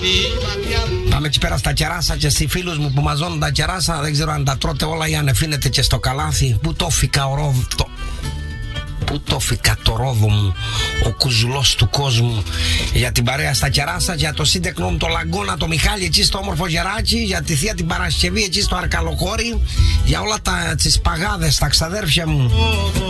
Πάμε εκεί πέρα στα κεράσια και στις φίλους μου που μαζώνουν τα κεράσια. Δεν ξέρω αν τα τρώτε όλα ή αν αφήνετε και στο καλάθι. Πού το φύκα ο ρόδο. Πού το φύκα το ρόδο μου, ο κουζουλός του κόσμου. Για την παρέα στα κεράσια, για το σύντεκνο μου το Λαγκώνα, το Μιχάλη εκεί στο όμορφο γεράκι, για τη θεία την Παρασκευή εκεί στο Αρκαλοχώρι, για όλα τις παγάδες, τα ξαδέρφια μου.